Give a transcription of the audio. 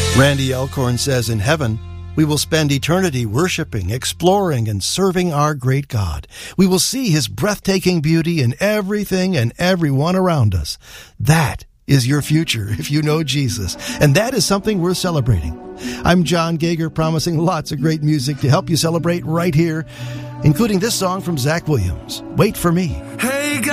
Randy Elkhorn says in heaven, we will spend eternity worshiping, exploring, and serving our great God. We will see His breathtaking beauty in everything and everyone around us. That is your future if you know Jesus, and that is something worth celebrating. I'm John Gager, promising lots of great music to help you celebrate right here, including this song from Zach Williams, Wait for Me. Hey,